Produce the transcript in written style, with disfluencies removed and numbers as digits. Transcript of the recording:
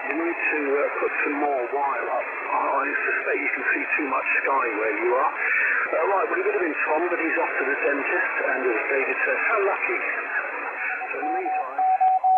You need to put some more wire up. I suspect you can see too much sky where you are. Right, well, it would have been Tom, but he's off to the dentist, and as David says, how lucky. So in the meantime...